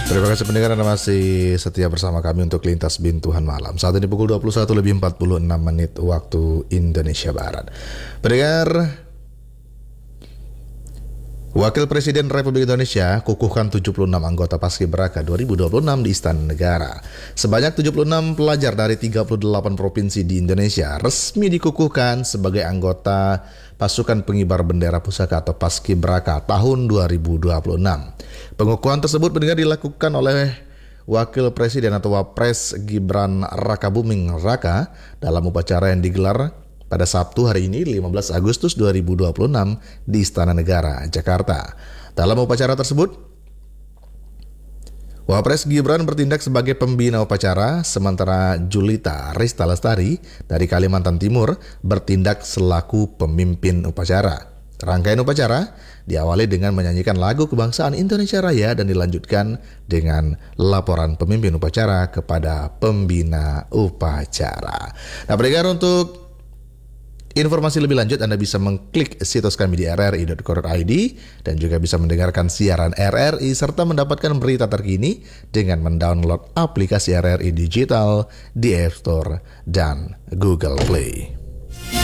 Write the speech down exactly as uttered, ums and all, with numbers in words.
Terima kasih pendengar, Anda masih setia bersama kami untuk Lintas Bintuhan Malam. Saat ini pukul dua puluh satu lebih empat puluh enam menit waktu Indonesia Barat. Pendengar, Wakil Presiden Republik Indonesia kukuhkan tujuh puluh enam anggota Paskibraka dua ribu dua puluh enam di Istana Negara. Sebanyak tujuh puluh enam pelajar dari tiga puluh delapan provinsi di Indonesia resmi dikukuhkan sebagai anggota Pasukan Pengibar Bendera Pusaka atau Paskibraka tahun dua ribu dua puluh enam. Pengukuhan tersebut pendengar dilakukan oleh Wakil Presiden atau Wapres Gibran Rakabuming Raka dalam upacara yang digelar pada Sabtu hari ini lima belas Agustus dua ribu dua puluh enam di Istana Negara, Jakarta. Dalam upacara tersebut, Wapres Gibran bertindak sebagai pembina upacara, sementara Julita Rista Lestari dari Kalimantan Timur bertindak selaku pemimpin upacara. Rangkaian upacara diawali dengan menyanyikan lagu kebangsaan Indonesia Raya dan dilanjutkan dengan laporan pemimpin upacara kepada pembina upacara. Nah, pendengar, untuk informasi lebih lanjut Anda bisa mengklik situs kami di r r i dot co dot i d dan juga bisa mendengarkan siaran R R I serta mendapatkan berita terkini dengan mendownload aplikasi R R I Digital di App Store dan Google Play.